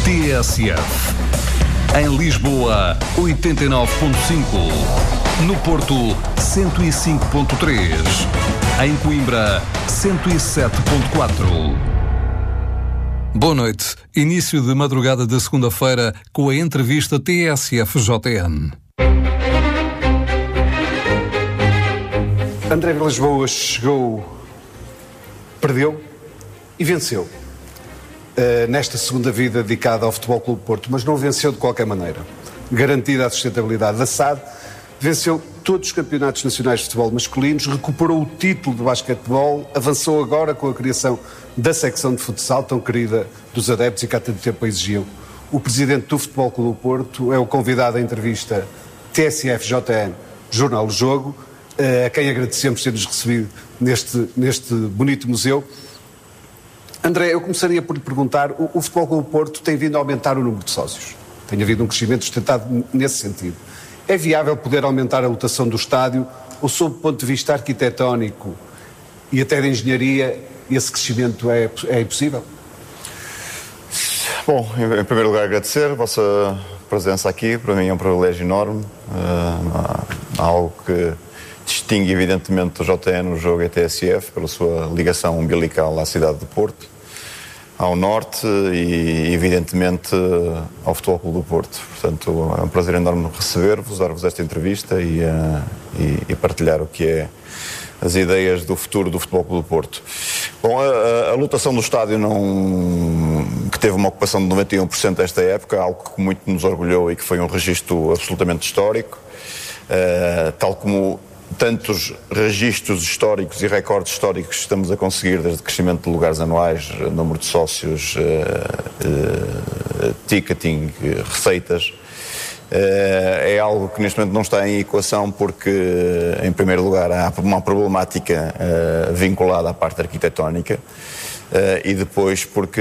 TSF. Em Lisboa, 89.5. No Porto, 105.3. Em Coimbra, 107.4. Boa noite. Início de madrugada de segunda-feira com a entrevista TSF-JN. André Vilas Boas chegou, perdeu e venceu. Nesta segunda vida dedicada ao Futebol Clube Porto, mas não venceu de qualquer maneira. Garantida a sustentabilidade da SAD, venceu todos os campeonatos nacionais de futebol masculinos, recuperou o título de basquetebol, avançou agora com a criação da secção de futsal, tão querida dos adeptos e que há tanto tempo exigiam. O presidente do Futebol Clube Porto é o convidado à entrevista TSF-JN Jornal do Jogo, a quem agradecemos ter-nos recebido neste bonito museu. André, eu começaria por lhe perguntar, o Futebol Clube Porto tem vindo a aumentar o número de sócios. Tem havido um crescimento sustentado nesse sentido. É viável poder aumentar a lotação do estádio ou, sob o ponto de vista arquitetónico e até de engenharia, esse crescimento é impossível? Bom, em primeiro lugar agradecer a vossa presença aqui. Para mim é um privilégio enorme. Algo que distingue evidentemente o JN, o jogo e a TSF, pela sua ligação umbilical à cidade de Porto, ao norte e evidentemente ao Futebol Clube do Porto. Portanto, é um prazer enorme receber-vos, dar-vos esta entrevista e partilhar o que é as ideias do futuro do Futebol Clube do Porto. Bom, a lotação do estádio que teve uma ocupação de 91% esta época, algo que muito nos orgulhou e que foi um registro absolutamente histórico, tal como tantos registros históricos e recordes históricos que estamos a conseguir, desde crescimento de lugares anuais, número de sócios, ticketing, receitas. É algo que neste momento não está em equação porque, em primeiro lugar, há uma problemática vinculada à parte arquitetónica e depois porque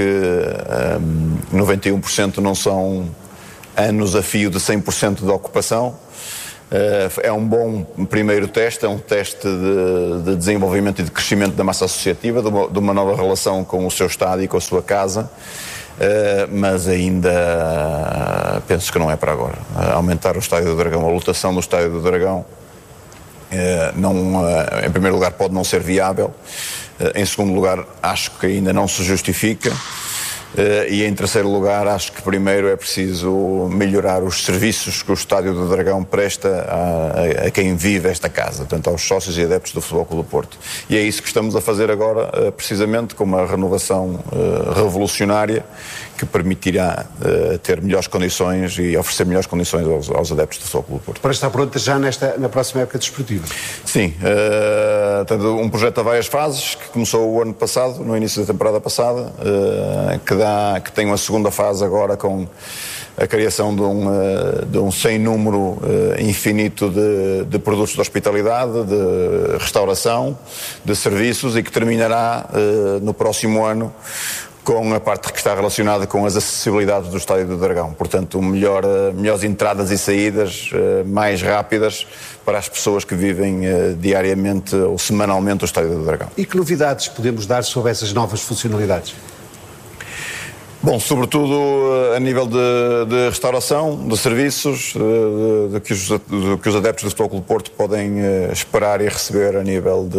91% não são anos a fio de 100% de ocupação. É um bom primeiro teste, é um teste de desenvolvimento e de crescimento da massa associativa, de uma nova relação com o seu estádio e com a sua casa, mas ainda penso que não é para agora. Aumentar o Estádio do Dragão, a lotação do Estádio do Dragão, em primeiro lugar pode não ser viável, em segundo lugar acho que ainda não se justifica. E em terceiro lugar, acho que primeiro é preciso melhorar os serviços que o Estádio do Dragão presta a quem vive esta casa, portanto aos sócios e adeptos do Futebol Clube do Porto. E é isso que estamos a fazer agora, precisamente com uma renovação revolucionária que permitirá ter melhores condições e oferecer melhores condições aos adeptos do Futebol Clube do Porto. Para estar pronta já na próxima época desportiva? Sim, um projeto a várias fases, que começou o ano passado, no início da temporada passada, que tem uma segunda fase agora com a criação de um sem número infinito de produtos de hospitalidade, de restauração, de serviços e que terminará no próximo ano com a parte que está relacionada com as acessibilidades do Estádio do Dragão. Portanto, melhores entradas e saídas mais rápidas para as pessoas que vivem diariamente ou semanalmente o Estádio do Dragão. E que novidades podemos dar sobre essas novas funcionalidades? Bom, sobretudo a nível de restauração, de serviços, de que os adeptos do Futebol Clube do Porto podem esperar e receber a nível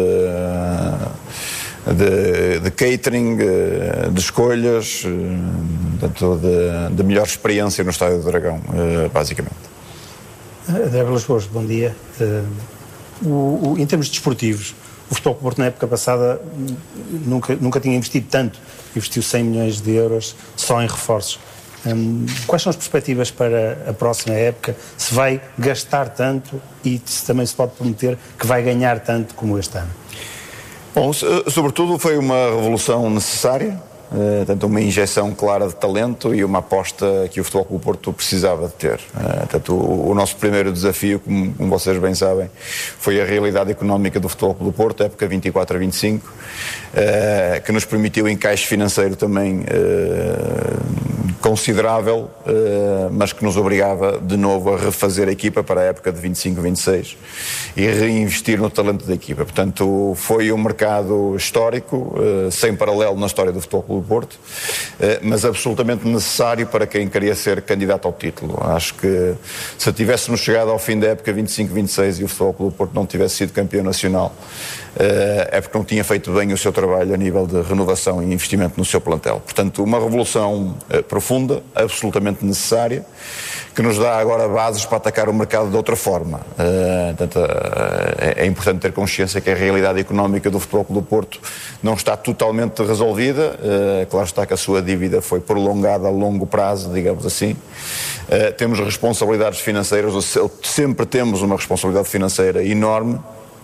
de catering, de escolhas, portanto, de melhor experiência no Estádio do Dragão, basicamente. André Vilas Boas, bom dia. Em termos desportivos, o Futebol Clube do Porto na época passada nunca tinha investido tanto, investiu 100 milhões de euros só em reforços. Quais são as perspectivas para a próxima época? Se vai gastar tanto e se também se pode prometer que vai ganhar tanto como este ano? Bom, sobretudo foi uma revolução necessária, portanto uma injeção clara de talento e uma aposta que o Futebol Clube do Porto precisava de ter. Portanto, o nosso primeiro desafio, como vocês bem sabem, foi a realidade económica do Futebol Clube do Porto, época 24 a 25, que nos permitiu encaixe financeiro também considerável, mas que nos obrigava de novo a refazer a equipa para a época de 25-26 e reinvestir no talento da equipa. Portanto, foi um mercado histórico, sem paralelo na história do Futebol Clube do Porto, mas absolutamente necessário para quem queria ser candidato ao título. Acho que se tivéssemos chegado ao fim da época 25-26 e o Futebol Clube do Porto não tivesse sido campeão nacional, é porque não tinha feito bem o seu trabalho a nível de renovação e investimento no seu plantel. Portanto, uma revolução profunda, absolutamente necessária, que nos dá agora bases para atacar o mercado de outra forma. Portanto, é importante ter consciência que a realidade económica do Futebol Clube do Porto não está totalmente resolvida. Claro está que a sua dívida foi prolongada a longo prazo, digamos assim. Temos responsabilidades financeiras, sempre temos uma responsabilidade financeira enorme,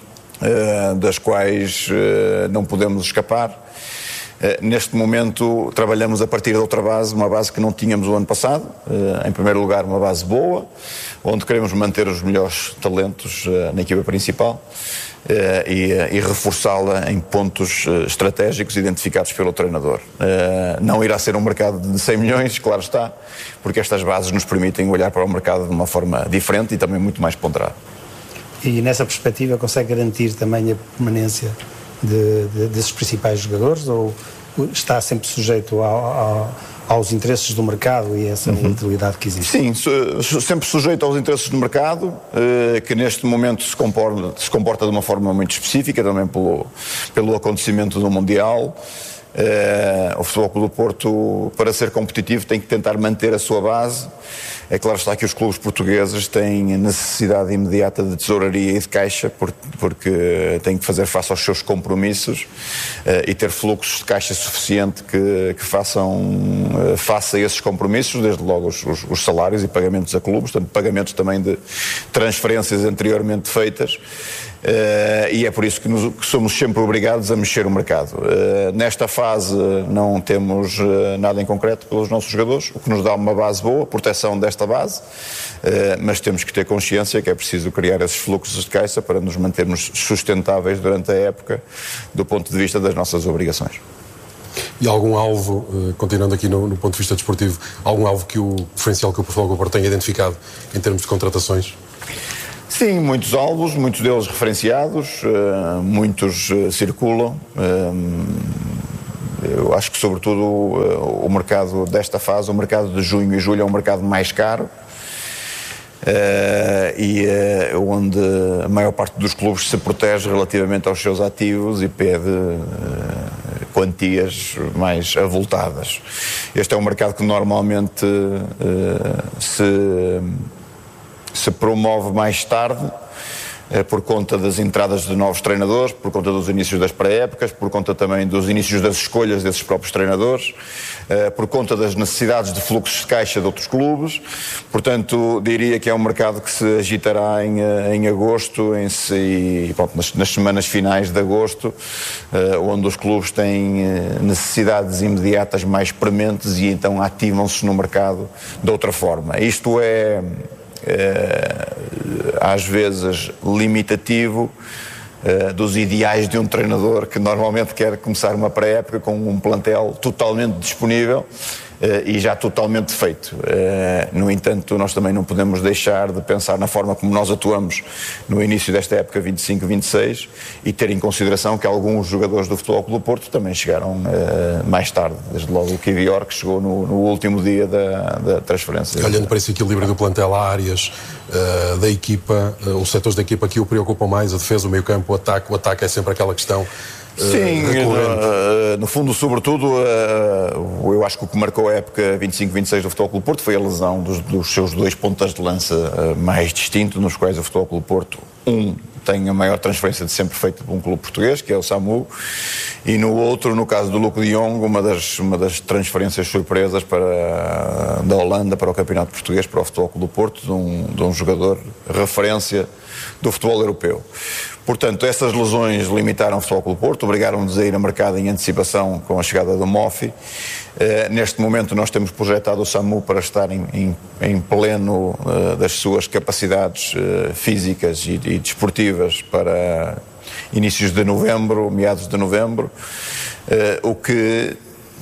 das quais não podemos escapar. Neste momento trabalhamos a partir de outra base, uma base que não tínhamos o ano passado. Em primeiro lugar, uma base boa, onde queremos manter os melhores talentos na equipa principal e reforçá-la em pontos estratégicos identificados pelo treinador. Não irá ser um mercado de 100 milhões, claro está, porque estas bases nos permitem olhar para o mercado de uma forma diferente e também muito mais ponderada. E nessa perspectiva consegue garantir também a permanência desses principais jogadores, ou está sempre sujeito aos interesses do mercado e essa volatilidade que existe? Sim, sempre sujeito aos interesses do mercado, que neste momento se comporta de uma forma muito específica, também pelo acontecimento do Mundial. O Futebol Clube do Porto, para ser competitivo, tem que tentar manter a sua base. É claro está que os clubes portugueses têm necessidade imediata de tesouraria e de caixa, porque têm que fazer face aos seus compromissos e ter fluxos de caixa suficiente que façam face a esses compromissos, desde logo os salários e pagamentos a clubes, portanto pagamentos também de transferências anteriormente feitas. E é por isso que somos sempre obrigados a mexer o mercado. Nesta fase não temos nada em concreto pelos nossos jogadores, o que nos dá uma base boa, proteção desta base, mas temos que ter consciência que é preciso criar esses fluxos de caixa para nos mantermos sustentáveis durante a época do ponto de vista das nossas obrigações. E algum alvo, continuando aqui no ponto de vista desportivo, algum alvo preferencial que o Futebol Clube do Porto tenha identificado em termos de contratações? Sim, muitos alvos, muitos deles referenciados, muitos circulam. Eu acho que, sobretudo, o mercado desta fase, o mercado de junho e julho, é um mercado mais caro, onde a maior parte dos clubes se protege relativamente aos seus ativos e pede quantias mais avultadas. Este é um mercado que normalmente se promove mais tarde, por conta das entradas de novos treinadores, por conta dos inícios das pré-épocas, por conta também dos inícios das escolhas desses próprios treinadores, por conta das necessidades de fluxos de caixa de outros clubes. Portanto, diria que é um mercado que se agitará em agosto, nas semanas finais de agosto, onde os clubes têm necessidades imediatas mais prementes e então ativam-se no mercado de outra forma. Isto é às vezes limitativo dos ideais de um treinador que normalmente quer começar uma pré-época com um plantel totalmente disponível e já totalmente feito. No entanto, nós também não podemos deixar de pensar na forma como nós atuamos no início desta época 25-26 e ter em consideração que alguns jogadores do Futebol Clube do Porto também chegaram mais tarde, desde logo o Kivior, que chegou no último dia da transferência. Olhando para esse equilíbrio do plantel, há áreas da equipa, os setores da equipa que o preocupam mais, a defesa, o meio-campo, o ataque é sempre aquela questão. Sim, no fundo, sobretudo, eu acho que o que marcou a época 25-26 do Futebol Clube do Porto foi a lesão dos seus dois pontas de lança mais distintos, nos quais o Futebol Clube do Porto, tem a maior transferência de sempre feita por um clube português, que é o SAMU, e no outro, no caso do Luuk de Jong, uma das transferências surpresas da Holanda para o Campeonato Português, para o Futebol Clube do Porto, de um jogador referência do futebol europeu. Portanto, essas lesões limitaram o Futebol Clube do Porto, obrigaram-nos a ir a mercado em antecipação com a chegada do Mofi. Neste momento nós temos projetado o SAMU para estar em pleno das suas capacidades físicas e desportivas para inícios de novembro, meados de novembro, o que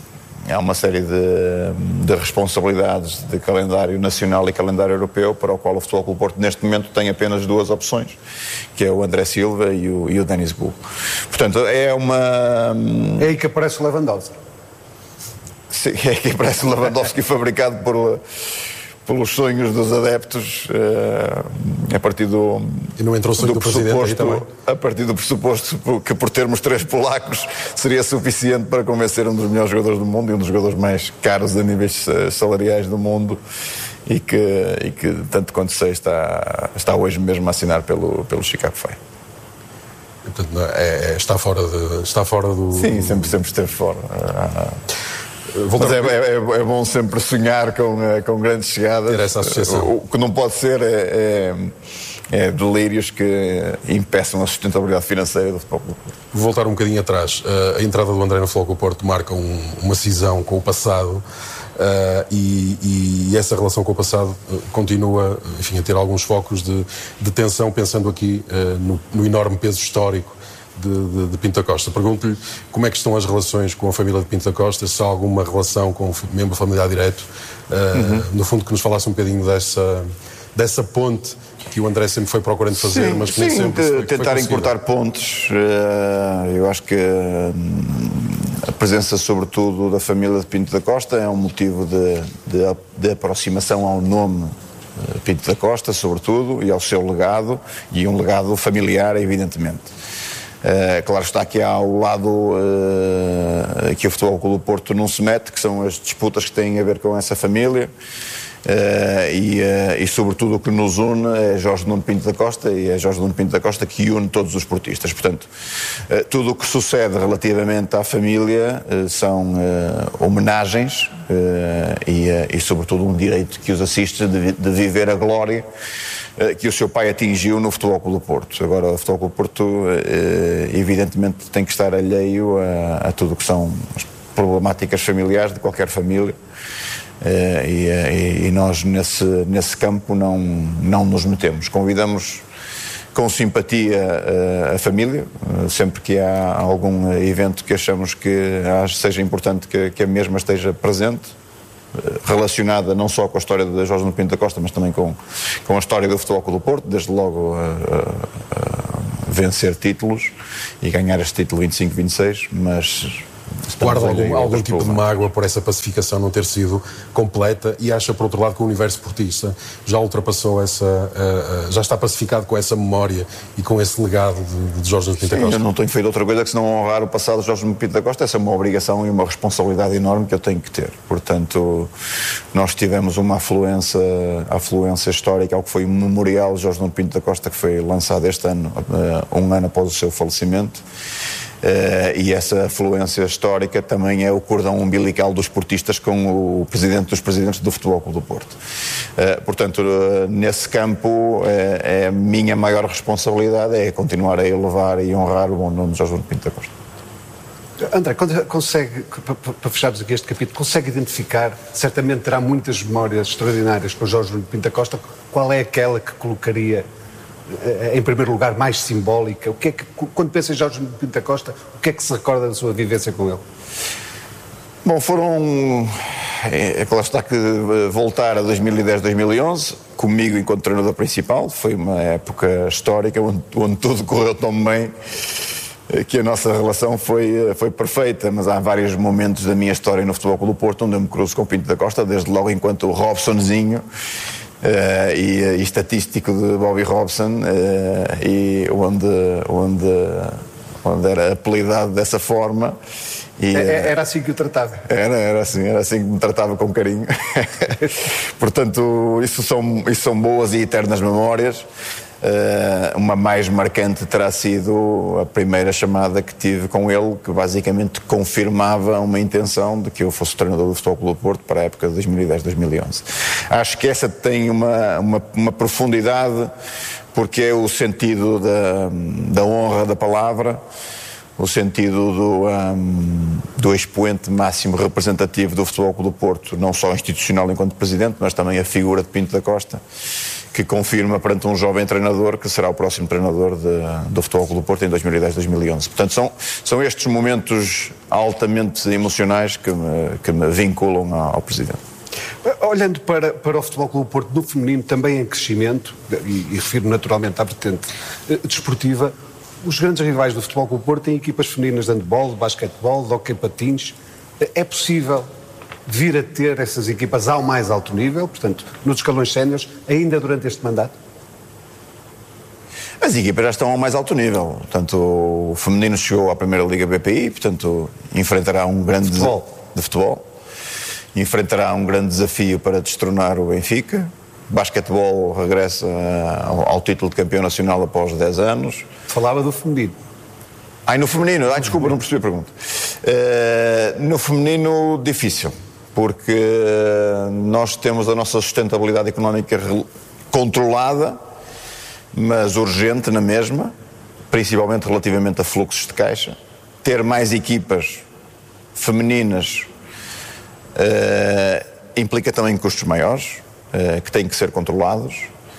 há uma série de responsabilidades de calendário nacional e calendário europeu, para o qual o Futebol Clube do Porto neste momento tem apenas duas opções, que é o André Silva e o Denis Bull. Portanto, é É aí que aparece o Lewandowski. Sim, é que aparece o Lewandowski fabricado pelos sonhos dos adeptos, a partir do... E não entrou o sonho do presidente aí também? A partir do pressuposto que por termos 3 polacos seria suficiente para convencer um dos melhores jogadores do mundo e um dos jogadores mais caros a níveis salariais do mundo, e que tanto quanto sei está hoje mesmo a assinar pelo Chicago Fire. Portanto, está fora do... Sim, sempre esteve fora. Mas é bom sempre sonhar com grandes chegadas. Ter essa associação. O que não pode ser é delírios que impeçam a sustentabilidade financeira do Futebol Clube. Vou voltar um bocadinho atrás. A entrada do André no Futebol Clube do Porto marca uma cisão com o passado, e essa relação com o passado continua, enfim, a ter alguns focos de tensão, pensando aqui no enorme peso histórico de Pinto da Costa. Pergunto-lhe como é que estão as relações com a família de Pinto da Costa, se há alguma relação com o membro familiar direto, no fundo que nos falasse um bocadinho dessa ponte que o André sempre foi procurando fazer, sim, mas que nem sempre foi tentar encurtar pontes. Eu acho que a presença sobretudo da família de Pinto da Costa é um motivo de aproximação ao nome Pinto da Costa, sobretudo, e ao seu legado, e um legado familiar, evidentemente. Claro está que há o lado que o Futebol Clube do Porto não se mete, que são as disputas que têm a ver com essa família, e sobretudo o que nos une é Jorge Nuno Pinto da Costa, e é Jorge Nuno Pinto da Costa que une todos os portistas. Portanto, tudo o que sucede relativamente à família são homenagens e sobretudo um direito que os assiste de viver a glória que o seu pai atingiu no Futebol Clube do Porto. Agora, o Futebol Clube do Porto evidentemente tem que estar alheio a tudo o que são as problemáticas familiares de qualquer família, e nós nesse campo não nos metemos. Convidamos com simpatia a família, sempre que há algum evento que achamos que seja importante que a mesma esteja presente, relacionada não só com a história de Jorge Nuno Pinto da Costa, mas também com a história do Futebol Clube do Porto, desde logo vencer títulos e ganhar este título 25-26, mas... Guarda algum tipo de mágoa por essa pacificação não ter sido completa, e acha, por outro lado, que o universo portista já ultrapassou já está pacificado com essa memória e com esse legado de Jorge Nuno Pinto da Costa? Eu não tenho feito outra coisa que senão honrar o passado de Jorge Nuno Pinto da Costa. Essa é uma obrigação e uma responsabilidade enorme que eu tenho que ter. Portanto, nós tivemos uma afluência histórica ao que foi o memorial de Jorge Nuno Pinto da Costa, que foi lançado este ano, um ano após o seu falecimento. E essa afluência histórica também é o cordão umbilical dos portistas com o presidente dos presidentes do Futebol Clube do Porto. Portanto, nesse campo, a minha maior responsabilidade é continuar a elevar e honrar o bom nome de Jorge Nuno Pinto da Costa. André, consegue, para fecharmos aqui este capítulo, consegue identificar, certamente terá muitas memórias extraordinárias com Jorge Nuno Pinto da Costa, qual é aquela que colocaria em primeiro lugar, mais simbólica? O que é que, quando pensa em Jorge Nuno Pinto da Costa, o que é que se recorda da sua vivência com ele? Bom, claro está que voltar a 2010, 2011, comigo enquanto treinador principal, foi uma época histórica onde tudo correu tão bem que a nossa relação foi perfeita, mas há vários momentos da minha história no Futebol Clube do Porto onde eu me cruzo com o Pinto da Costa, desde logo enquanto o Robsonzinho, e estatístico de Bobby Robson, e onde era apelidado dessa forma. Era assim que o tratava? Era assim que me tratava com carinho. Portanto, isso são boas e eternas memórias. Uma mais marcante terá sido a primeira chamada que tive com ele, que basicamente confirmava uma intenção de que eu fosse treinador do Futebol Clube do Porto para a época de 2010-2011. Acho que essa tem uma profundidade, porque é o sentido da honra da palavra, o sentido do expoente máximo representativo do Futebol Clube do Porto, não só institucional enquanto presidente, mas também a figura de Pinto da Costa, que confirma perante um jovem treinador que será o próximo treinador do Futebol Clube do Porto em 2010-2011. Portanto, são estes momentos altamente emocionais que me vinculam ao Presidente. Olhando para o Futebol Clube do Porto no feminino, também em crescimento, e refiro naturalmente à vertente desportiva, os grandes rivais do Futebol Clube do Porto têm equipas femininas de handball, de basquetebol, de hóquei patins. É possível vir a ter essas equipas ao mais alto nível, portanto, nos escalões séniores, ainda durante este mandato? As equipas já estão ao mais alto nível. Portanto, o feminino chegou à Primeira Liga BPI, portanto, enfrentará um grande de futebol. Enfrentará um grande desafio para destronar o Benfica. Basquetebol regressa ao título de campeão nacional após 10 anos. Falava do feminino. No feminino? Desculpa, não percebi a pergunta. No feminino, difícil, porque nós temos a nossa sustentabilidade económica controlada, mas urgente na mesma, principalmente relativamente a fluxos de caixa. Ter mais equipas femininas implica também custos maiores, que têm que ser controlados.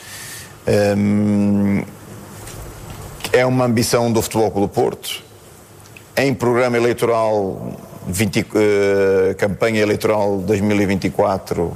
É uma ambição do Futebol Clube do Porto. Em programa eleitoral, campanha eleitoral 2024,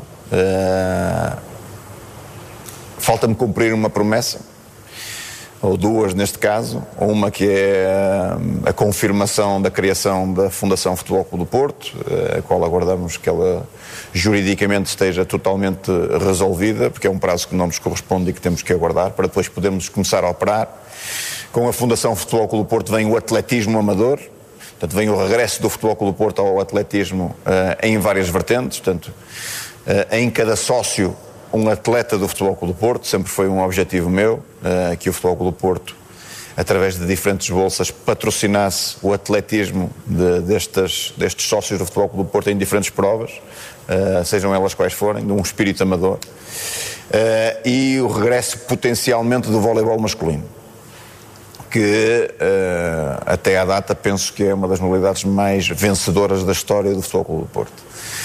falta-me cumprir uma promessa, ou duas neste caso, uma que é a confirmação da criação da Fundação Futebol Clube do Porto, a qual aguardamos que ela juridicamente esteja totalmente resolvida, porque é um prazo que não nos corresponde e que temos que aguardar para depois podermos começar a operar. Com a Fundação Futebol Clube do Porto vem o atletismo amador, portanto vem o regresso do Futebol Clube do Porto ao atletismo em várias vertentes, portanto em cada sócio um atleta do Futebol Clube do Porto. Sempre foi um objetivo meu, que o Futebol Clube do Porto, através de diferentes bolsas, patrocinasse o atletismo destes sócios do Futebol Clube do Porto em diferentes provas, sejam elas quais forem, de um espírito amador, e o regresso potencialmente do voleibol masculino, que até à data penso que é uma das modalidades mais vencedoras da história do Futebol Clube do Porto.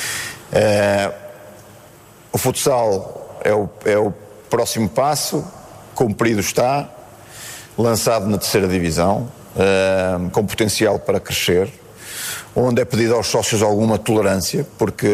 O futsal é o próximo passo, cumprido está, lançado na 3ª divisão, com potencial para crescer, onde é pedido aos sócios alguma tolerância, porque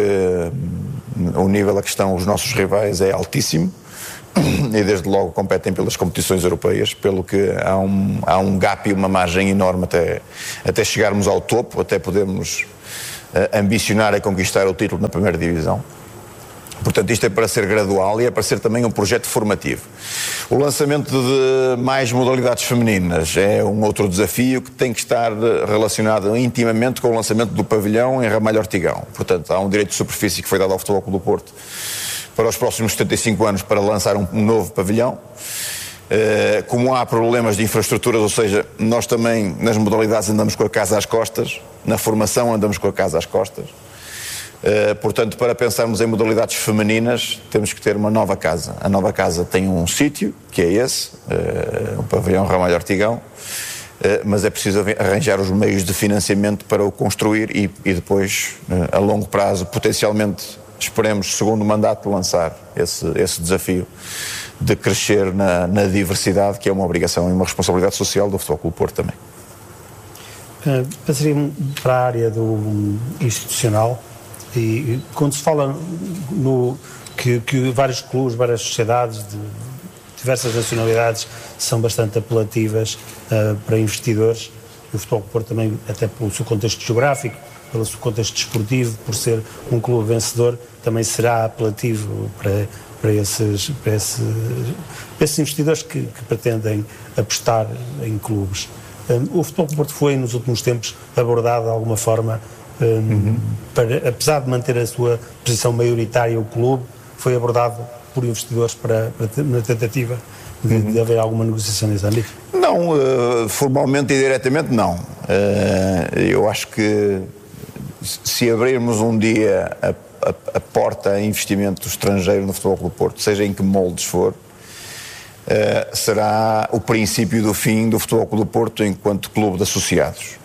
o nível a que estão os nossos rivais é altíssimo, e desde logo competem pelas competições europeias, pelo que há um gap e uma margem enorme até chegarmos ao topo, até podermos ambicionar a conquistar o título na 1ª divisão. Portanto, isto é para ser gradual e é para ser também um projeto formativo. O lançamento de mais modalidades femininas é um outro desafio que tem que estar relacionado intimamente com o lançamento do pavilhão em Ramalho Ortigão. Portanto, há um direito de superfície que foi dado ao Futebol Clube do Porto para os próximos 75 anos para lançar um novo pavilhão. Como há problemas de infraestruturas, ou seja, nós também nas modalidades andamos com a casa às costas, na formação andamos com a casa às costas. Portanto, para pensarmos em modalidades femininas, temos que ter uma nova casa. A nova casa tem um sítio, que é esse, o pavilhão Ramalho Ortigão, mas é preciso arranjar os meios de financiamento para o construir e depois, a longo prazo, potencialmente, esperemos, segundo mandato, lançar esse desafio de crescer na diversidade, que é uma obrigação e uma responsabilidade social do Futebol Clube do Porto também. Passaria para a área do institucional. E quando se fala que vários clubes, várias sociedades de diversas nacionalidades são bastante apelativas para investidores, o Futebol do Porto também, até pelo seu contexto geográfico, pelo seu contexto desportivo, por ser um clube vencedor, também será apelativo para esses investidores que pretendem apostar em clubes. O Futebol do Porto foi, nos últimos tempos, abordado de alguma forma, apesar de manter a sua posição maioritária, o clube foi abordado por investidores na tentativa de haver alguma negociação nesse âmbito? Não, formalmente e diretamente não. Eu acho que se abrirmos um dia a porta a investimento estrangeiro no Futebol Clube do Porto, seja em que moldes for, será o princípio do fim do Futebol Clube do Porto enquanto clube de associados.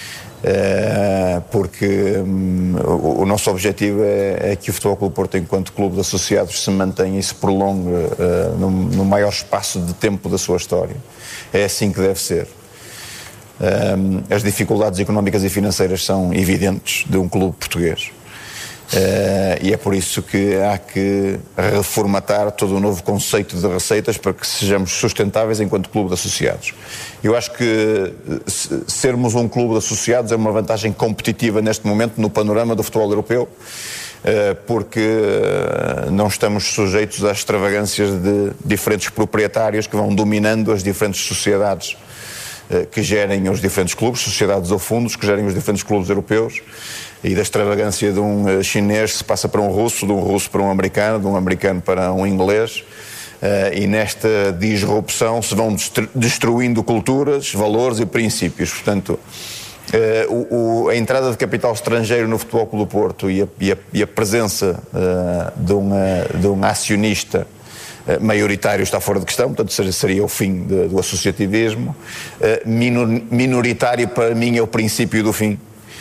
Porque o nosso objetivo é que o Futebol Clube do Porto, enquanto clube de associados, se mantenha e se prolongue no maior espaço de tempo da sua história. É assim que deve ser. As dificuldades económicas e financeiras são evidentes de um clube português. E é por isso que há que reformatar todo um novo conceito de receitas para que sejamos sustentáveis enquanto clube de associados. Eu acho que sermos um clube de associados é uma vantagem competitiva neste momento no panorama do futebol europeu, porque não estamos sujeitos às extravagâncias de diferentes proprietários que vão dominando as diferentes sociedades que gerem os diferentes clubes, sociedades ou fundos que gerem os diferentes clubes europeus, e da extravagância de um chinês se passa para um russo, de um russo para um americano, de um americano para um inglês, e nesta disrupção se vão destruindo culturas, valores e princípios. Portanto, a entrada de capital estrangeiro no Futebol Clube do Porto e a presença de um acionista maioritário está fora de questão, portanto seria o fim do associativismo. Minoritário para mim é o princípio do fim.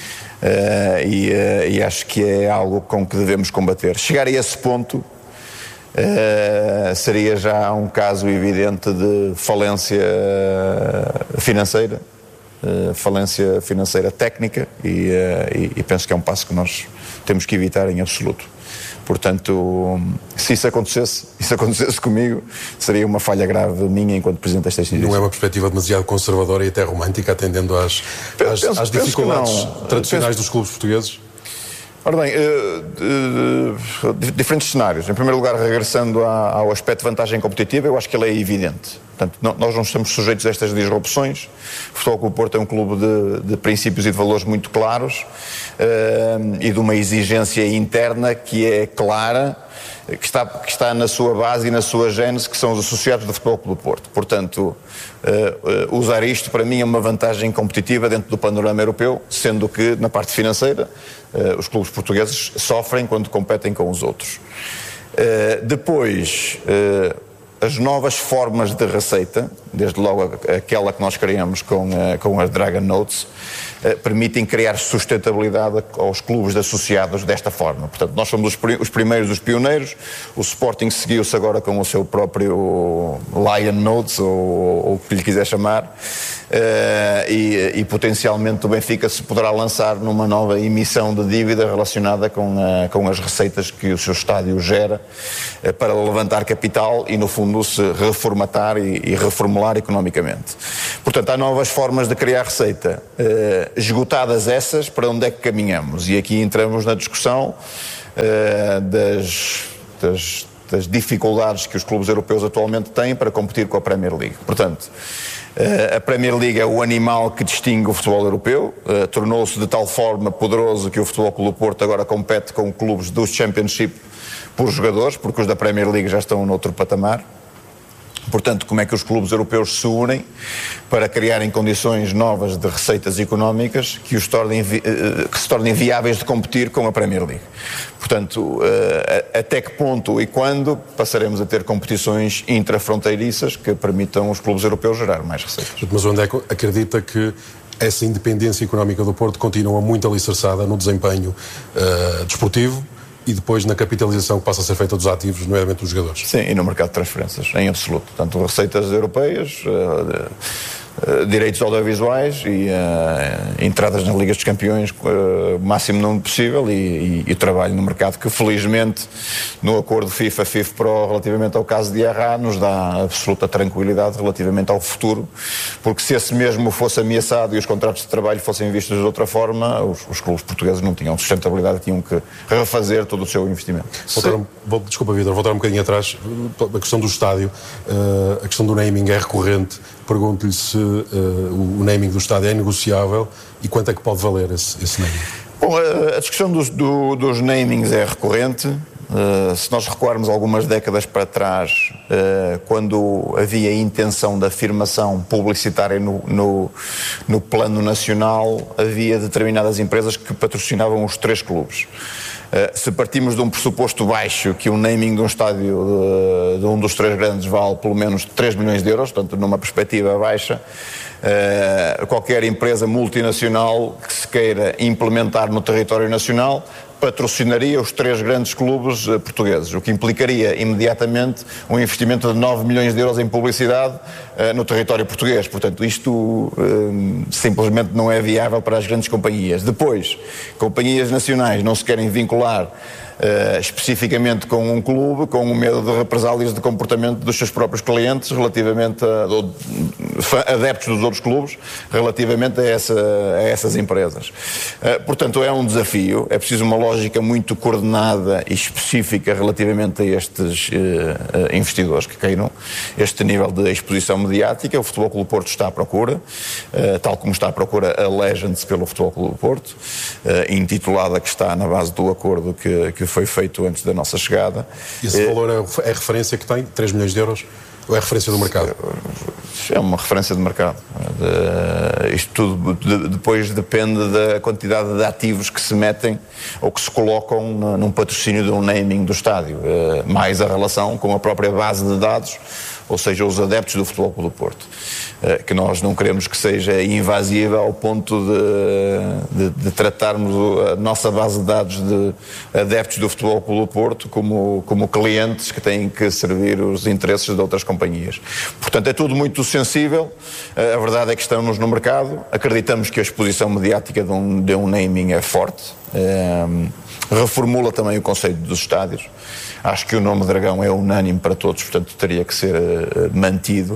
E acho que é algo com que devemos combater. Chegar a esse ponto seria já um caso evidente de falência financeira, técnica, e penso que é um passo que nós temos que evitar em absoluto. Portanto, se isso acontecesse comigo, seria uma falha grave minha enquanto Presidente desta instituição. Não é uma perspectiva demasiado conservadora e até romântica, atendendo às dificuldades tradicionais dos clubes portugueses? Ora bem, diferentes cenários. Em primeiro lugar, regressando ao aspecto de vantagem competitiva, eu acho que ele é evidente. Portanto, nós não estamos sujeitos a estas disrupções. O Futebol Clube do Porto é um clube de princípios e de valores muito claros, e de uma exigência interna que é clara, que está na sua base e na sua gênese, que são os associados do Futebol Clube do Porto. Portanto, usar isto para mim é uma vantagem competitiva dentro do panorama europeu, sendo que na parte financeira os clubes portugueses sofrem quando competem com os outros. Depois, as novas formas de receita, desde logo aquela que nós criamos com as Dragon Notes, permitem criar sustentabilidade aos clubes de associados desta forma. Portanto, nós somos os primeiros dos pioneiros. O Sporting seguiu-se agora com o seu próprio Lion Notes, ou o que lhe quiser chamar, e potencialmente o Benfica se poderá lançar numa nova emissão de dívida relacionada com as receitas que o seu estádio gera, para levantar capital e, no fundo, se reformatar e reformular economicamente. Portanto, há novas formas de criar receita. Esgotadas essas, para onde é que caminhamos? E aqui entramos na discussão das dificuldades que os clubes europeus atualmente têm para competir com a Premier League. Portanto, a Premier League é o animal que distingue o futebol europeu, tornou-se de tal forma poderoso que o Futebol Clube do Porto agora compete com clubes do Championship por jogadores, porque os da Premier League já estão noutro patamar. Portanto, como é que os clubes europeus se unem para criarem condições novas de receitas económicas que se tornem viáveis de competir com a Premier League? Portanto, até que ponto e quando passaremos a ter competições intrafronteiriças que permitam os clubes europeus gerar mais receitas? Mas o André acredita que essa independência económica do Porto continua muito alicerçada no desempenho desportivo e depois na capitalização que passa a ser feita dos ativos, nomeadamente dos jogadores? Sim, e no mercado de transferências, em absoluto. Portanto, receitas europeias, direitos audiovisuais e entradas nas Ligas dos Campeões o máximo número possível, e o trabalho no mercado que, felizmente, no acordo FIFA-FIF Pro relativamente ao caso de Arra, nos dá absoluta tranquilidade relativamente ao futuro, porque se esse mesmo fosse ameaçado e os contratos de trabalho fossem vistos de outra forma, os clubes portugueses não tinham sustentabilidade, tinham que refazer todo o seu investimento. Desculpa, Vítor, voltar um bocadinho atrás, a questão do estádio, a questão do naming é recorrente. Pergunto-lhe se o naming do estádio é negociável e quanto é que pode valer esse naming? Bom, a discussão dos namings é recorrente. Se nós recuarmos algumas décadas para trás, quando havia a intenção da afirmação publicitária no plano nacional, havia determinadas empresas que patrocinavam os 3 clubes. Se partimos de um pressuposto baixo, que o naming de um estádio de um dos 3 grandes vale pelo menos 3 milhões de euros, portanto numa perspectiva baixa, qualquer empresa multinacional que se queira implementar no território nacional patrocinaria os 3 grandes clubes portugueses, o que implicaria imediatamente um investimento de 9 milhões de euros em publicidade no território português. Portanto, isto simplesmente não é viável para as grandes companhias. Depois, companhias nacionais não se querem vincular especificamente com um clube, com o medo de represálias de comportamento dos seus próprios clientes relativamente a adeptos dos outros clubes, relativamente a essas empresas. Portanto, é um desafio, é preciso uma lógica muito coordenada e específica relativamente a estes investidores que queiram este nível de exposição mediática. O Futebol Clube do Porto está à procura, tal como está à procura a Legends pelo Futebol Clube do Porto, intitulada, que está na base do acordo que foi feito antes da nossa chegada. Esse valor é a referência que tem? 3 milhões de euros? Ou é a referência do mercado? É uma referência de mercado. Isto tudo depois depende da quantidade de ativos que se metem ou que se colocam num patrocínio de um naming do estádio. Mais a relação com a própria base de dados, ou seja, os adeptos do Futebol Clube do Porto, que nós não queremos que seja invasiva ao ponto de tratarmos a nossa base de dados de adeptos do Futebol Clube do Porto como clientes que têm que servir os interesses de outras companhias. Portanto, é tudo muito sensível. A verdade é que estamos no mercado, acreditamos que a exposição mediática de um naming é forte, reformula também o conceito dos estádios. Acho que o nome Dragão é unânime para todos, portanto teria que ser mantido,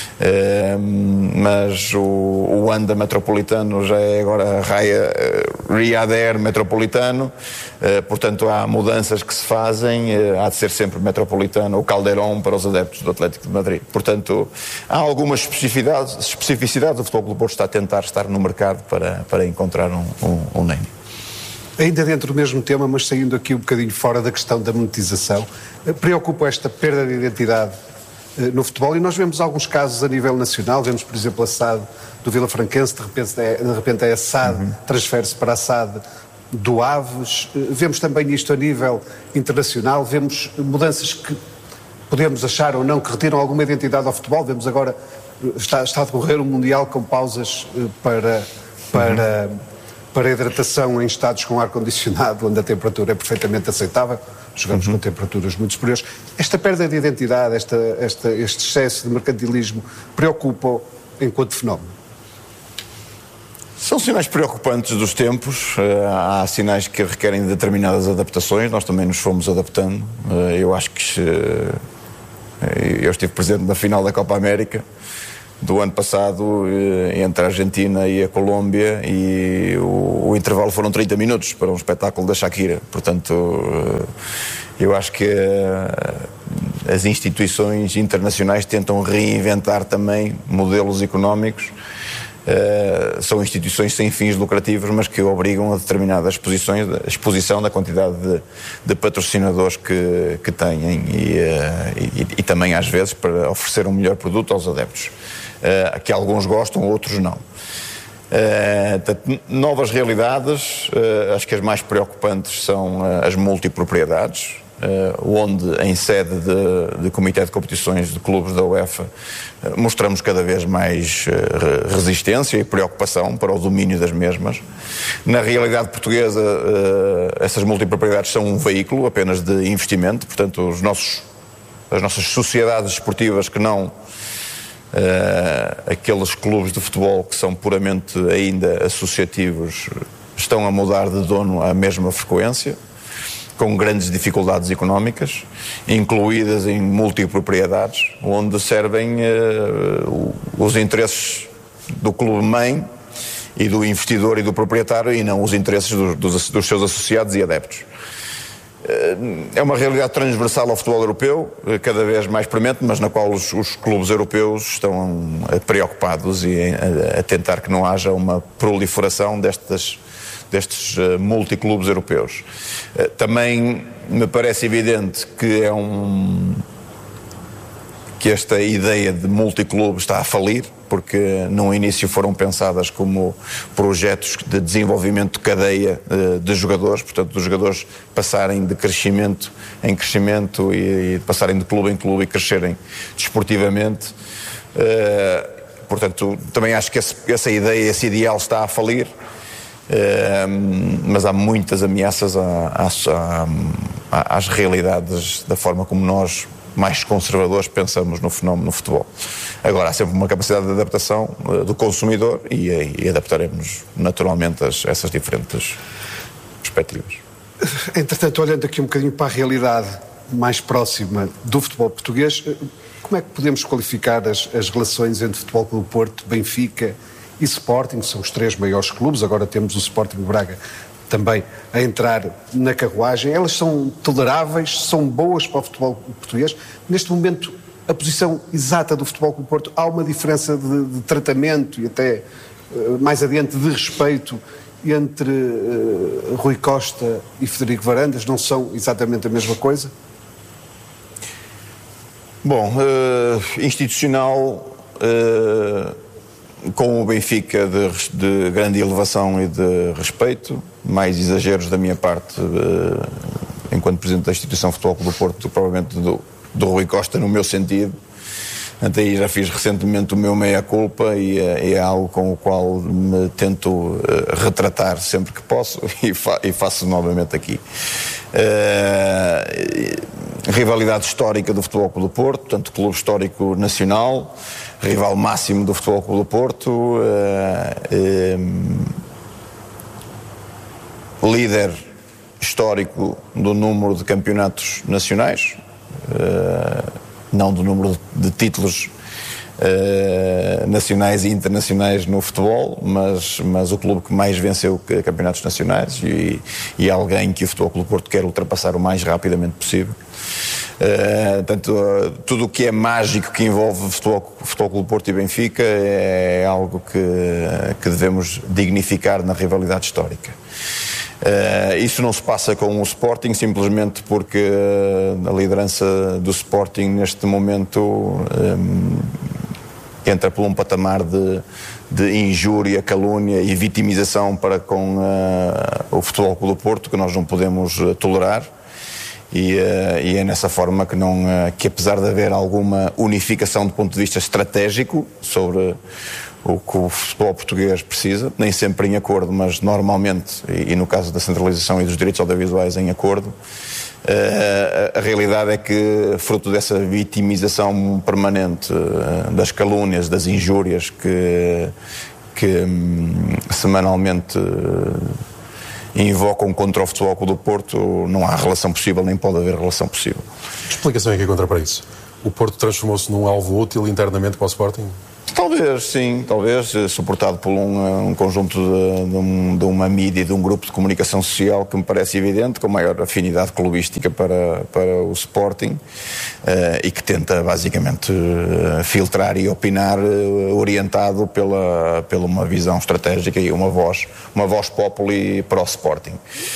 mas o Wanda Metropolitano já é agora Riyadh Air Metropolitano, portanto há mudanças que se fazem, há de ser sempre Metropolitano, o Caldeirão para os adeptos do Atlético de Madrid. Portanto, há algumas especificidades, o Futebol Clube do Porto está a tentar estar no mercado para encontrar um name. Ainda dentro do mesmo tema, mas saindo aqui um bocadinho fora da questão da monetização, preocupa esta perda de identidade no futebol, e nós vemos alguns casos a nível nacional. Vemos, por exemplo, a SAD do Vila Franquense, de repente é a SAD, transfere-se para a SAD do Aves. Vemos também isto a nível internacional, vemos mudanças que podemos achar ou não que retiram alguma identidade ao futebol. Vemos agora, está a decorrer um Mundial com pausas para hidratação em estados com ar-condicionado, onde a temperatura é perfeitamente aceitável. Jogamos com temperaturas muito superiores. Esta perda de identidade, este excesso de mercantilismo, preocupa enquanto fenómeno? São sinais preocupantes dos tempos. Há sinais que requerem determinadas adaptações. Nós também nos fomos adaptando. Eu acho que eu estive presente na final da Copa América do ano passado, entre a Argentina e a Colômbia, e o intervalo foram 30 minutos para um espetáculo da Shakira. Portanto, eu acho que as instituições internacionais tentam reinventar também modelos económicos. São instituições sem fins lucrativos, mas que obrigam a determinadas exposição da quantidade de patrocinadores que têm, e também às vezes para oferecer um melhor produto aos adeptos, que alguns gostam, outros não. Novas realidades. Acho que as mais preocupantes são as multipropriedades, onde em sede de Comitê de Competições de Clubes da UEFA mostramos cada vez mais resistência e preocupação para o domínio das mesmas. Na realidade portuguesa, essas multipropriedades são um veículo apenas de investimento. Portanto, as nossas sociedades esportivas, que não aqueles clubes de futebol que são puramente ainda associativos, estão a mudar de dono à mesma frequência, com grandes dificuldades económicas, incluídas em multipropriedades, onde servem os interesses do clube-mãe e do investidor e do proprietário, e não os interesses dos seus associados e adeptos. É uma realidade transversal ao futebol europeu, cada vez mais premente, mas na qual os clubes europeus estão preocupados e a tentar que não haja uma proliferação destes multiclubes europeus. Também me parece evidente que que esta ideia de multiclube está a falir, porque no início foram pensadas como projetos de desenvolvimento de cadeia de jogadores, portanto, dos jogadores passarem de crescimento em crescimento e passarem de clube em clube e crescerem desportivamente. Portanto, também acho que essa ideia, esse ideal está a falir. mas há muitas ameaças às realidades da forma como nós, mais conservadores, pensamos no fenómeno no futebol. Agora, há sempre uma capacidade de adaptação do consumidor e adaptaremos naturalmente essas diferentes perspectivas. Entretanto, olhando aqui um bocadinho para a realidade mais próxima do futebol português, como é que podemos qualificar as relações entre Futebol Clube do Porto, Benfica e Sporting? São os 3 maiores clubes, agora temos o Sporting de Braga também a entrar na carruagem. Elas são toleráveis, são boas para o futebol português? Neste momento, a posição exata do Futebol Clube do Porto, há uma diferença de tratamento e até mais adiante de respeito entre Rui Costa e Frederico Varandas? Não são exatamente a mesma coisa? Bom, institucional, com o Benfica de grande elevação e de respeito, mais exageros da minha parte enquanto Presidente da Instituição Futebol Clube do Porto, provavelmente do Rui Costa, no meu sentido. Até aí já fiz recentemente o meu meia-culpa e é algo com o qual me tento retratar sempre que posso e faço novamente aqui. Rivalidade histórica do Futebol Clube do Porto, portanto clube histórico nacional, rival máximo do Futebol Clube do Porto, líder histórico do número de campeonatos nacionais, não do número de títulos nacionais e internacionais no futebol, mas o clube que mais venceu campeonatos nacionais e alguém que o Futebol Clube do Porto quer ultrapassar o mais rapidamente possível. Portanto, tudo o que é mágico que envolve Futebol Clube do Porto e Benfica é algo que devemos dignificar na rivalidade histórica. Isso não se passa com o Sporting simplesmente porque a liderança do Sporting neste momento entra por um patamar de injúria, calúnia e vitimização para com o Futebol Clube do Porto que nós não podemos tolerar. E é nessa forma que apesar de haver alguma unificação do ponto de vista estratégico sobre o que o futebol português precisa, nem sempre em acordo, mas normalmente, e no caso da centralização e dos direitos audiovisuais em acordo, a realidade é que, fruto dessa vitimização permanente, das calúnias, das injúrias que semanalmente invocam contra o Futebol Clube do Porto, não há relação possível, nem pode haver relação possível. Que explicação é que encontra para isso? O Porto transformou-se num alvo útil internamente para o Sporting? Talvez, sim, talvez, suportado por um conjunto de uma mídia e de um grupo de comunicação social que me parece evidente, com maior afinidade clubística para o Sporting e que tenta basicamente filtrar e opinar orientado pela uma visão estratégica e uma voz populi para o Sporting.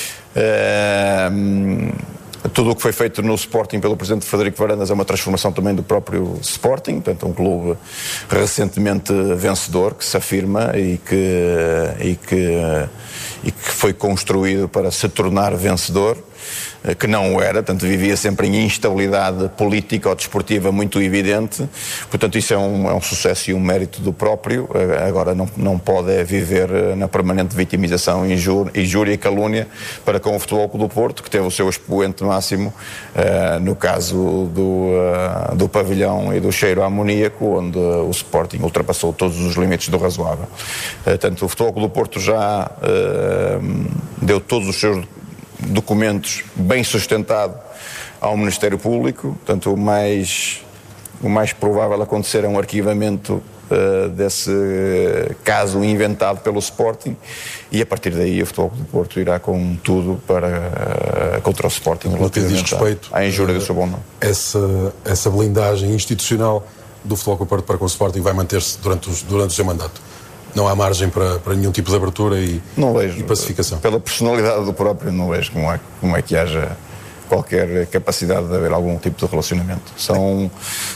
Tudo o que foi feito no Sporting pelo Presidente Frederico Varandas é uma transformação também do próprio Sporting, portanto um clube recentemente vencedor, que se afirma e que foi construído para se tornar vencedor, que não o era, portanto vivia sempre em instabilidade política ou desportiva muito evidente, portanto isso é um sucesso e um mérito do próprio. Agora não pode viver na permanente vitimização, injúria e calúnia para com o Futebol Clube do Porto, que teve o seu expoente máximo no caso do pavilhão e do cheiro a amoníaco, onde o Sporting ultrapassou todos os limites do razoável. Portanto, o Futebol Clube do Porto já deu todos os seus documentos bem sustentado ao Ministério Público, portanto o mais provável acontecer é um arquivamento desse caso inventado pelo Sporting e a partir daí o Futebol Clube do Porto irá com tudo contra o Sporting relativamente à injúria do seu bom nome. Essa blindagem institucional do Futebol Clube do Porto para com o Sporting vai manter-se durante o seu mandato? Não há margem para nenhum tipo de abertura e pacificação? Pela personalidade do próprio, não vejo como é que haja qualquer capacidade de haver algum tipo de relacionamento. São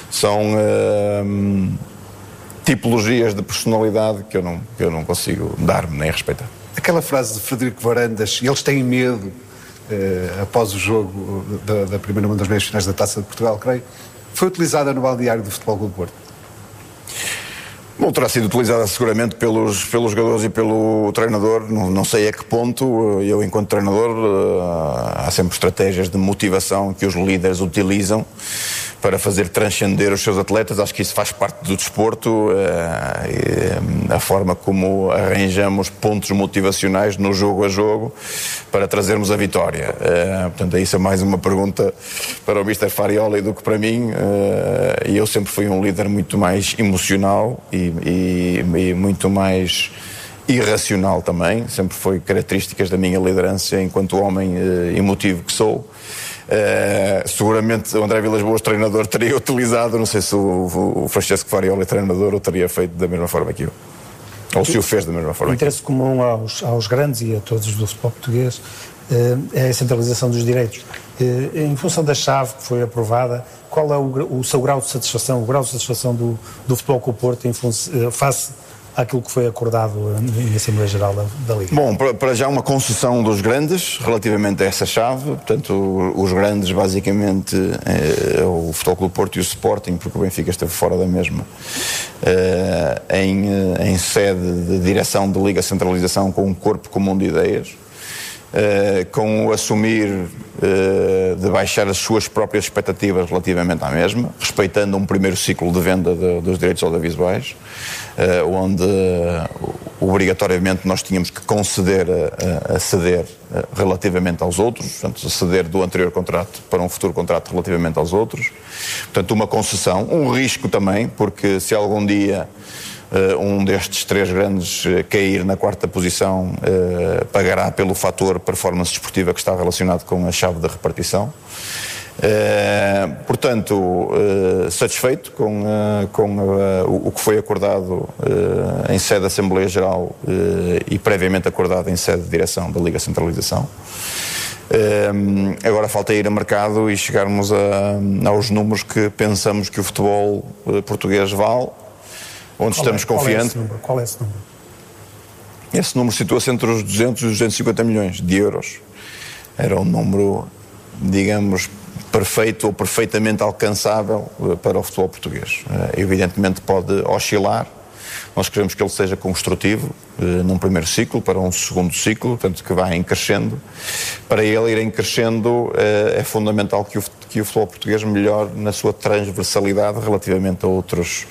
tipologias de personalidade que eu não consigo dar-me nem respeitar. Aquela frase de Frederico Varandas, eles têm medo, após o jogo da primeira das meias finais da Taça de Portugal, creio, foi utilizada no balneário do Futebol Clube do Porto. Bom, terá sido utilizada seguramente pelos jogadores e pelo treinador, não sei a que ponto. Eu, enquanto treinador, há sempre estratégias de motivação que os líderes utilizam para fazer transcender os seus atletas. Acho que isso faz parte do desporto, a forma como arranjamos pontos motivacionais no jogo a jogo para trazermos a vitória. Portanto, isso é mais uma pergunta para o Mr. Farioli do que para mim. E eu sempre fui um líder muito mais emocional e muito mais irracional também. Sempre foi características da minha liderança enquanto homem emotivo que sou. Seguramente o André Vilas Boas, treinador, teria utilizado, não sei se o Francesco Farioli, treinador, o teria feito da mesma forma que eu, ou se o fez da mesma forma. O interesse comum aos grandes e a todos do futebol português é a centralização dos direitos. Em função da chave que foi aprovada, qual é o seu grau de satisfação, do Futebol Clube do Porto face àquilo que foi acordado na Assembleia Geral da Liga? Bom, para já uma concessão dos grandes relativamente a essa chave. Portanto, os grandes basicamente o Futebol Clube do Porto e o Sporting, porque o Benfica esteve fora da mesma, em sede de direção de Liga Centralização, com um corpo comum de ideias, com o assumir de baixar as suas próprias expectativas relativamente à mesma, respeitando um primeiro ciclo de venda dos direitos audiovisuais, onde obrigatoriamente nós tínhamos que conceder a ceder relativamente aos outros, portanto, a ceder do anterior contrato para um futuro contrato relativamente aos outros. Portanto, uma concessão, um risco também, porque se algum dia um destes três grandes cair na quarta posição, pagará pelo fator performance desportiva que está relacionado com a chave da repartição. Portanto, satisfeito com o que foi acordado em sede da Assembleia Geral e previamente acordado em sede de direção da Liga Centralização. Agora falta ir a mercado e chegarmos aos números que pensamos que o futebol português vale, onde estamos confiantes. Qual é esse número? Esse número situa-se entre os 200 e os 250 milhões de euros. Era um número, digamos, perfeito ou perfeitamente alcançável para o futebol português. Evidentemente pode oscilar. Nós queremos que ele seja construtivo num primeiro ciclo, para um segundo ciclo, portanto que vá em crescendo. Para ele ir em crescendo é fundamental que o futebol português melhore na sua transversalidade relativamente a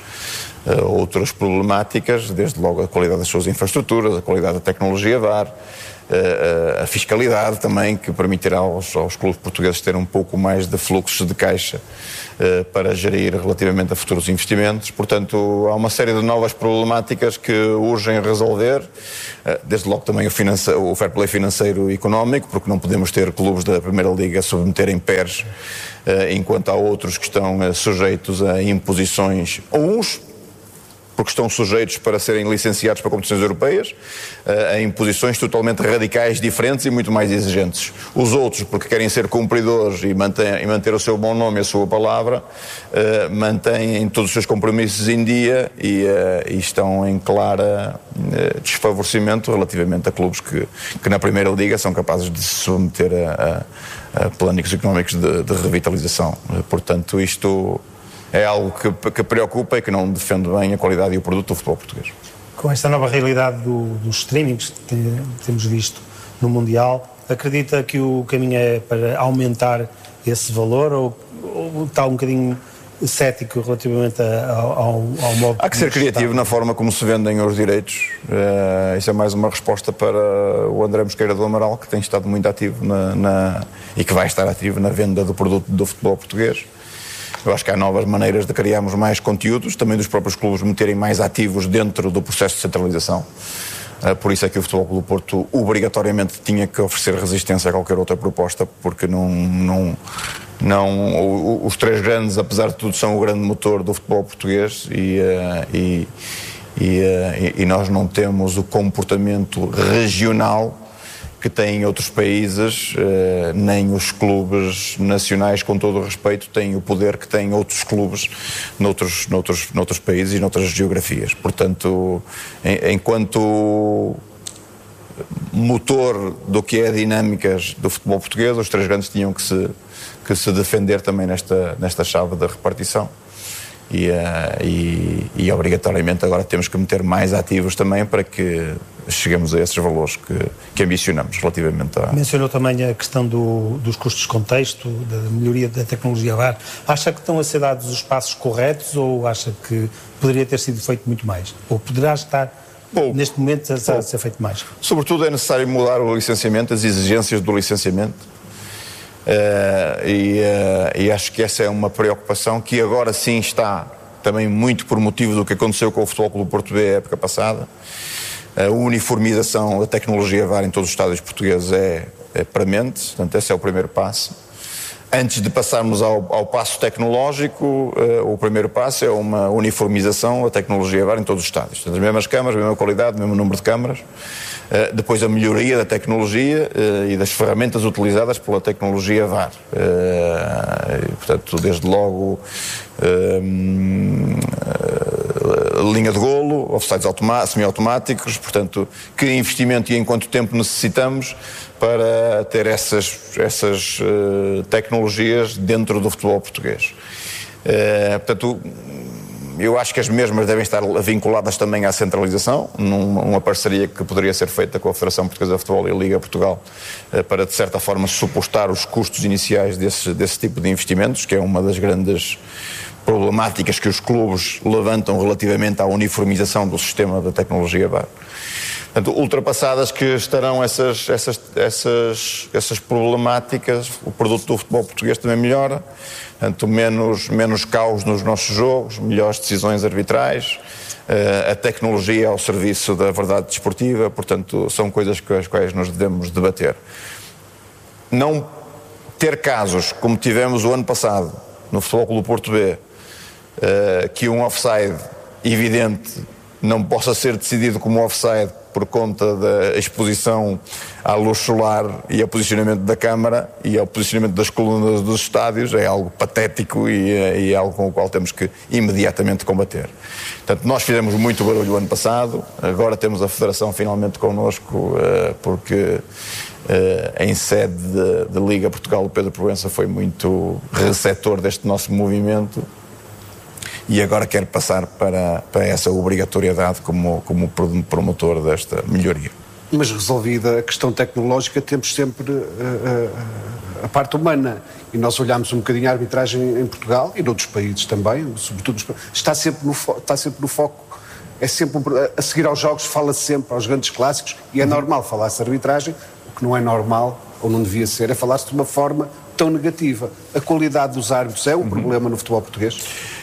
outras problemáticas, desde logo a qualidade das suas infraestruturas, a qualidade da tecnologia VAR, a fiscalidade também, que permitirá aos clubes portugueses ter um pouco mais de fluxos de caixa para gerir relativamente a futuros investimentos. Portanto, há uma série de novas problemáticas que urgem resolver, desde logo também o fair play financeiro e económico, porque não podemos ter clubes da Primeira Liga a submeterem PERs, enquanto há outros que estão sujeitos a imposições, uns porque estão sujeitos para serem licenciados para competições europeias, a imposições totalmente radicais, diferentes e muito mais exigentes. Os outros, porque querem ser cumpridores e manter o seu bom nome e a sua palavra, mantêm todos os seus compromissos em dia e estão em clara desfavorecimento relativamente a clubes que na Primeira Liga são capazes de se submeter a plânicos económicos de revitalização. Portanto, isto é algo que preocupa e que não defende bem a qualidade e o produto do futebol português. Com esta nova realidade dos streamings que temos visto no Mundial, acredita que o caminho é para aumentar esse valor ou está um bocadinho cético relativamente ao modo... Há que ser criativo na forma como se vendem os direitos. Isso é mais uma resposta para o André Mosqueira do Amaral, que tem estado muito ativo e que vai estar ativo na venda do produto do futebol português. Eu acho que há novas maneiras de criarmos mais conteúdos, também dos próprios clubes meterem mais ativos dentro do processo de centralização. Por isso é que o Futebol Clube do Porto obrigatoriamente tinha que oferecer resistência a qualquer outra proposta, porque os três grandes, apesar de tudo, são o grande motor do futebol português e nós não temos o comportamento regional que têm outros países, nem os clubes nacionais, com todo o respeito, têm o poder que têm outros clubes noutros países e noutras geografias. Portanto, enquanto motor do que é dinâmicas do futebol português, os três grandes tinham que se defender também nesta chave da repartição E obrigatoriamente agora temos que meter mais ativos também para que cheguemos a esses valores que ambicionamos relativamente a... Mencionou também a questão dos custos de contexto, da melhoria da tecnologia VAR. Acha que estão a ser dados os passos corretos ou acha que poderia ter sido feito muito mais? Ou poderá estar, neste momento, a ser feito mais? Sobretudo é necessário mudar o licenciamento, as exigências do licenciamento. E acho que essa é uma preocupação que agora sim está também muito por motivo do que aconteceu com o Futebol Clube do Porto B a época passada. A uniformização da tecnologia VAR em todos os estádios portugueses é premente, portanto esse é o primeiro passo. Antes de passarmos ao passo tecnológico, o primeiro passo é uma uniformização da tecnologia VAR em todos os estádios. Portanto, as mesmas câmaras, a mesma qualidade, o mesmo número de câmaras. Depois a melhoria da tecnologia e das ferramentas utilizadas pela tecnologia VAR. Portanto, desde logo linha de golo, offsides semi-automáticos, portanto, que investimento e em quanto tempo necessitamos para ter essas tecnologias dentro do futebol português. Portanto, eu acho que as mesmas devem estar vinculadas também à centralização, numa parceria que poderia ser feita com a Federação Portuguesa de Futebol e a Liga Portugal, para, de certa forma, suportar os custos iniciais desse tipo de investimentos, que é uma das grandes problemáticas que os clubes levantam relativamente à uniformização do sistema da tecnologia VAR. Portanto, ultrapassadas que estarão essas problemáticas, o produto do futebol português também melhora. Portanto, menos caos nos nossos jogos, melhores decisões arbitrais, a tecnologia ao serviço da verdade desportiva, portanto, são coisas com as quais nós devemos debater. Não ter casos como tivemos o ano passado no Futebol Clube do Porto B, que um offside evidente não possa ser decidido como offside por conta da exposição à luz solar e ao posicionamento da câmara e ao posicionamento das colunas dos estádios, é algo patético e é algo com o qual temos que imediatamente combater. Portanto, nós fizemos muito barulho o ano passado, agora temos a Federação finalmente connosco, porque em sede de Liga Portugal, o Pedro Proença foi muito receptor deste nosso movimento. E agora quero passar para essa obrigatoriedade como promotor desta melhoria. Mas resolvida a questão tecnológica, temos sempre a parte humana. E nós olhamos um bocadinho a arbitragem em Portugal e noutros países também, sobretudo está sempre no foco. É sempre a seguir aos jogos, fala-se sempre aos grandes clássicos e é normal falar-se de arbitragem. O que não é normal, ou não devia ser, é falar-se de uma forma tão negativa. A qualidade dos árbitros é um problema no futebol português?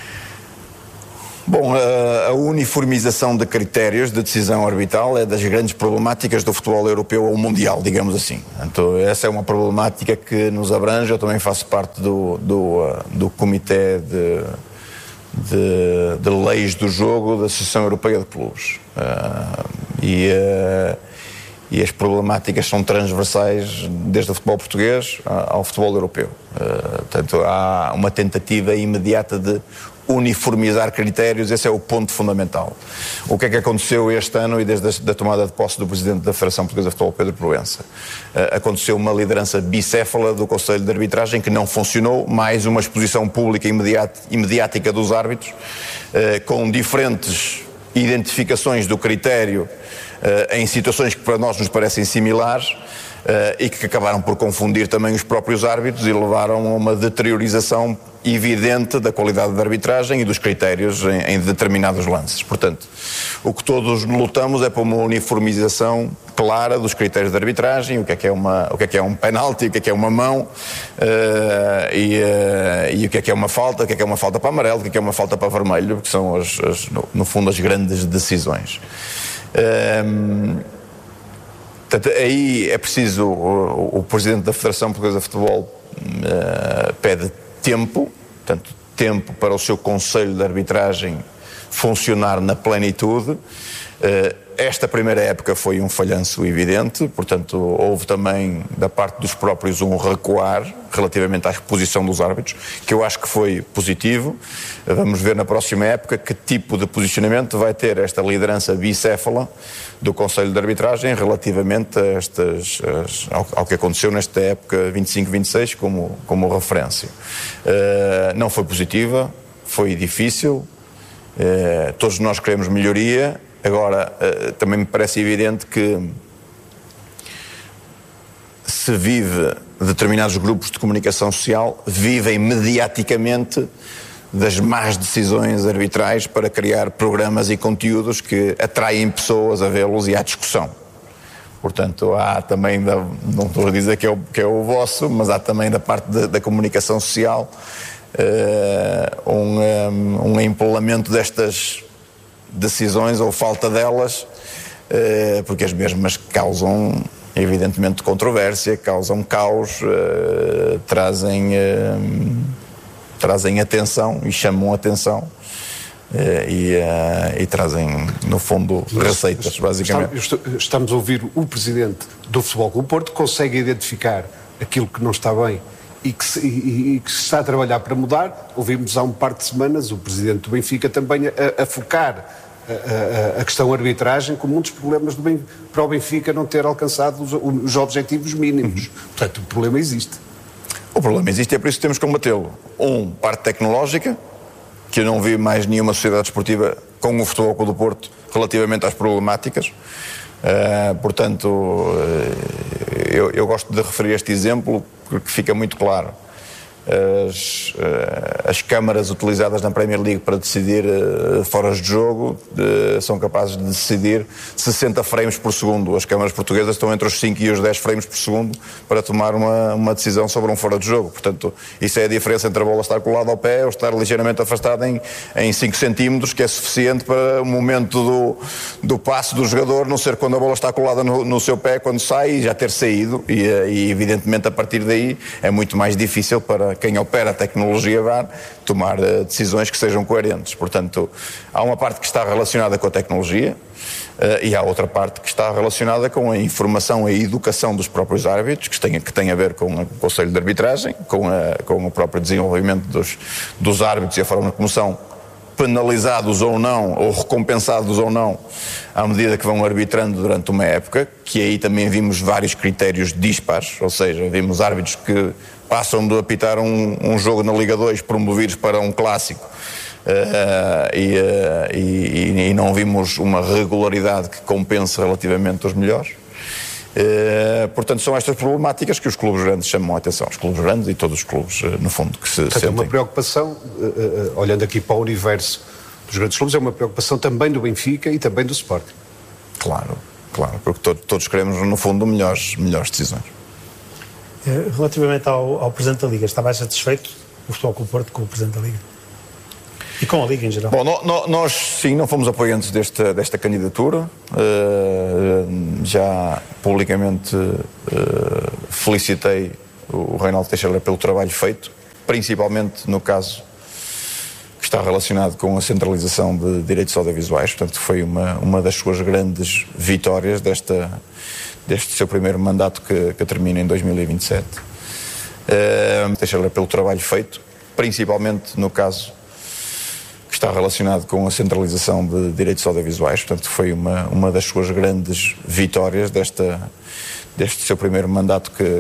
Bom, a uniformização de critérios de decisão arbitral é das grandes problemáticas do futebol europeu ou mundial, digamos assim. Então, essa é uma problemática que nos abrange. Eu também faço parte do Comitê de Leis do Jogo da Associação Europeia de Clubes. E as problemáticas são transversais desde o futebol português ao futebol europeu. Portanto, há uma tentativa imediata de uniformizar critérios, esse é o ponto fundamental. O que é que aconteceu este ano e desde a tomada de posse do Presidente da Federação Portuguesa de Futebol, Pedro Proença? Aconteceu uma liderança bicéfala do Conselho de Arbitragem que não funcionou, mais uma exposição pública imediática dos árbitros, com diferentes identificações do critério em situações que para nós nos parecem similares, e que acabaram por confundir também os próprios árbitros e levaram a uma deteriorização evidente da qualidade da arbitragem e dos critérios em determinados lances. Portanto, o que todos lutamos é por uma uniformização clara dos critérios de arbitragem, o que é um penalti, o que é uma mão, e o que é uma falta, o que é uma falta para amarelo, o que é uma falta para vermelho, que são no fundo as grandes decisões. Portanto, aí é preciso, o Presidente da Federação Portuguesa de Futebol pede tempo, portanto, tempo para o seu Conselho de Arbitragem funcionar na plenitude. Esta primeira época foi um falhanço evidente, portanto, houve também da parte dos próprios um recuar relativamente à exposição dos árbitros, que eu acho que foi positivo. Vamos ver na próxima época que tipo de posicionamento vai ter esta liderança bicéfala do Conselho de Arbitragem relativamente a ao que aconteceu nesta época 25-26 como referência. Não foi positiva. foi difícil, todos nós queremos melhoria. Agora, também me parece evidente que se vive determinados grupos de comunicação social, vivem mediaticamente das más decisões arbitrais para criar programas e conteúdos que atraem pessoas a vê-los e à discussão. Portanto, há também, não estou a dizer que é o vosso, mas há também da parte da comunicação social um empolamento destas decisões ou falta delas, porque as mesmas causam evidentemente controvérsia, causam caos, trazem atenção e chamam atenção e trazem, no fundo, receitas, basicamente. Estamos a ouvir o presidente do Futebol Clube do Porto, que consegue identificar aquilo que não está bem e que se está a trabalhar para mudar. Ouvimos há um par de semanas o presidente do Benfica também a focar a questão arbitragem como um dos problemas para o Benfica não ter alcançado os objetivos mínimos. Portanto, o problema existe. O problema existe e é por isso que temos que combatê-lo. Parte tecnológica, que eu não vi mais nenhuma sociedade esportiva com o Futebol Clube do Porto relativamente às problemáticas. Portanto, eu gosto de referir este exemplo porque fica muito claro. As câmaras utilizadas na Premier League para decidir foras de jogo são capazes de decidir 60 frames por segundo. As câmaras portuguesas estão entre os 5 e os 10 frames por segundo para tomar uma decisão sobre um fora de jogo. Portanto, isso é a diferença entre a bola estar colada ao pé ou estar ligeiramente afastada em 5 centímetros, que é suficiente para o momento do passe do jogador não ser quando a bola está colada no seu pé, quando sai, e já ter saído. E evidentemente a partir daí é muito mais difícil para quem opera a tecnologia VAR tomar decisões que sejam coerentes. Portanto, há uma parte que está relacionada com a tecnologia e há outra parte que está relacionada com a informação e a educação dos próprios árbitros, que tem a ver com o Conselho de Arbitragem, com o próprio desenvolvimento dos árbitros e a forma como são penalizados ou não, ou recompensados ou não, à medida que vão arbitrando durante uma época, que aí também vimos vários critérios dispares, ou seja, vimos árbitros que passam de apitar um jogo na Liga 2 promovidos para um clássico e não vimos uma regularidade que compense relativamente os melhores. Portanto, são estas problemáticas que os clubes grandes chamam a atenção, os clubes grandes e todos os clubes, no fundo, que se sentem. É uma preocupação, olhando aqui para o universo dos grandes clubes, é uma preocupação também do Benfica e também do Sporting. Claro, porque todos queremos, no fundo, melhores decisões. Relativamente ao Presidente da Liga, está mais satisfeito o Futebol Clube do Porto com o Presidente da Liga? E com a Liga em geral? Bom, nós sim, não fomos apoiantes desta candidatura. Já publicamente felicitei o Reinaldo Teixeira pelo trabalho feito, principalmente no caso que está relacionado com a centralização de direitos audiovisuais. Portanto, foi uma das suas grandes vitórias deste seu primeiro mandato que termina em 2027. Teixeira pelo trabalho feito, principalmente no caso que está relacionado com a centralização de direitos audiovisuais. Portanto, foi uma das suas grandes vitórias deste seu primeiro mandato que